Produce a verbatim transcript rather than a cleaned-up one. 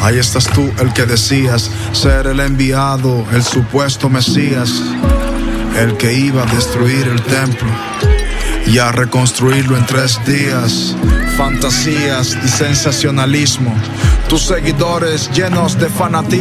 Ahí estás tú, el que decías ser el enviado, el supuesto Mesías, el que iba a destruir el templo y a reconstruirlo en tres días. Fantasías y sensacionalismo, tus seguidores llenos de fanatismo.